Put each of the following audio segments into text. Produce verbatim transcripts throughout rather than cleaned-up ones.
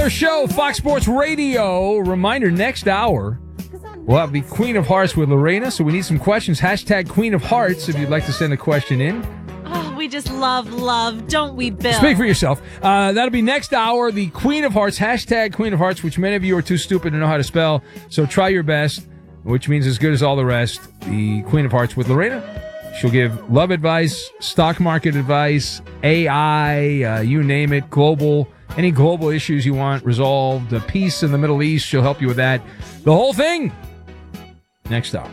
Maller Show, Fox Sports Radio. Reminder, next hour, we'll have the Queen of Hearts with Lorena, so we need some questions. Hashtag Queen of Hearts if you'd like to send a question in. Oh, we just love love, don't we, Bill? Speak for yourself. Uh, that'll be next hour, the Queen of Hearts, hashtag Queen of Hearts, which many of you are too stupid to know how to spell, so try your best, which means as good as all the rest. The Queen of Hearts with Lorena. She'll give love advice, stock market advice, A I, uh, you name it, global, any global issues you want resolved, uh, peace in the Middle East, she'll help you with that. The whole thing. Next hour.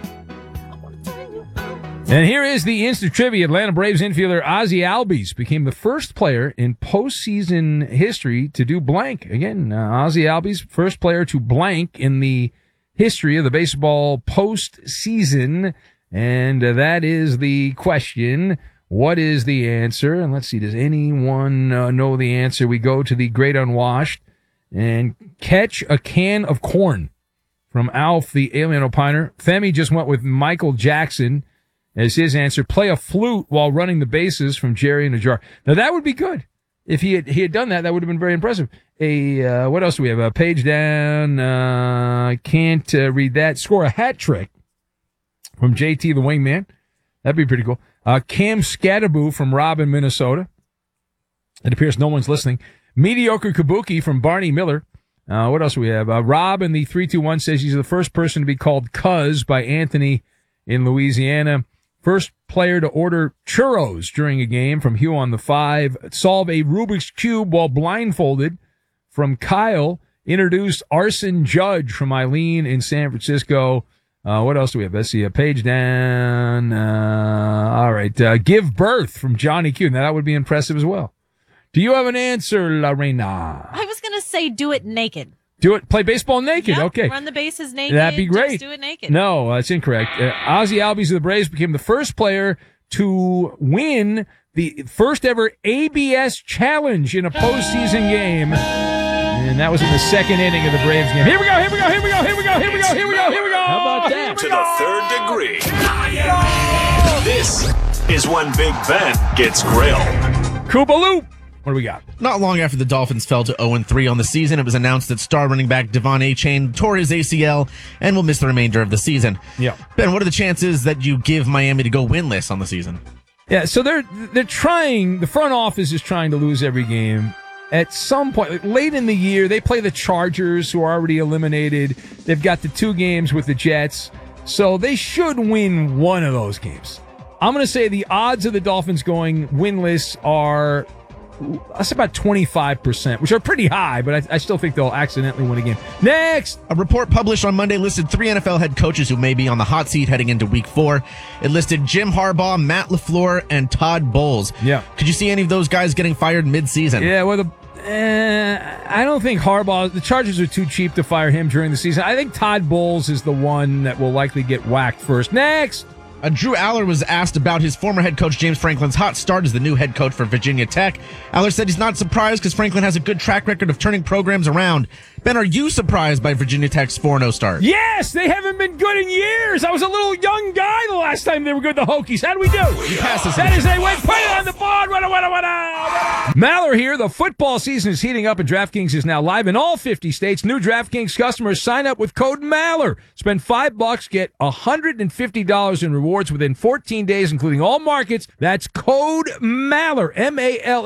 And here is the instant trivia. Atlanta Braves infielder Ozzie Albies became the first player in postseason history to do blank. Again, uh, Ozzie Albies, first player to blank in the history of the baseball postseason. And uh, that is the question. What is the answer? And let's see, does anyone uh, know the answer? We go to the Great Unwashed and catch a can of corn from Alf, the alien opiner. Femi just went with Michael Jackson as his answer. Play a flute while running the bases from Jerry in a Jar. Now, that would be good. If he had, he had done that, that would have been very impressive. A uh, what else do we have? A page down. I uh, can't uh, read that. Score a hat trick from J T the Wingman. That'd be pretty cool. Uh, Cam Scatterboo from Rob in Minnesota. It appears no one's listening. Mediocre Kabuki from Barney Miller. Uh, what else do we have? Uh, Rob in the three two one says he's the first person to be called Cuz by Anthony in Louisiana. First player to order churros during a game from Hugh on the five. Solve a Rubik's Cube while blindfolded from Kyle. Introduced Arson Judge from Eileen in San Francisco. Uh, what else do we have? Let's see, a page down. Uh, all right. Uh, give birth from Johnny Q. Now, that would be impressive as well. Do you have an answer, Lorena? I was going to say do it naked. Do it. Play baseball naked. Yep, okay. Run the bases naked. That'd be great. Just do it naked. No, that's incorrect. Uh, Ozzie Albies of the Braves became the first player to win the first ever A B S challenge in a postseason game. And that was in the second inning of the Braves game. Here we go, here we go, here we go, here we go, here we go, here we go, here we go. How about that? To the third degree. This is when Big Ben gets grilled. Koopaloop. What do we got? Not long after the Dolphins fell to oh and three on the season, it was announced that star running back Devon Achane tore his A C L and will miss the remainder of the season. Yeah. Ben, what are the chances that you give Miami to go winless on the season? Yeah, so they're they're trying, the front office is trying to lose every game. At some point, like late in the year, they play the Chargers, who are already eliminated. They've got the two games with the Jets. So they should win one of those games. I'm going to say the odds of the Dolphins going winless are, that's about twenty-five percent, which are pretty high, but I, I still think they'll accidentally win a game. Next! A report published on Monday listed three N F L head coaches who may be on the hot seat heading into week four. It listed Jim Harbaugh, Matt LaFleur, and Todd Bowles. Yeah. Could you see any of those guys getting fired mid-season? Yeah, well, the Uh, I don't think Harbaugh, the Chargers are too cheap to fire him during the season. I think Todd Bowles is the one that will likely get whacked first. Next! Uh, Drew Aller was asked about his former head coach James Franklin's hot start as the new head coach for Virginia Tech. Aller said he's not surprised because Franklin has a good track record of turning programs around. Ben, are you surprised by Virginia Tech's four and oh start? Yes! They haven't been good in years! I was a little young guy the last time they were good, the Hokies. How do we do? You passed us. That is a win. Put it on the board. Wada, wada, wada. Maller here. The football season is heating up and DraftKings is now live in all fifty states. New DraftKings customers sign up with code Maller. Spend five bucks, get one hundred fifty dollars in rewards within fourteen days, including all markets. That's code Maller. M A L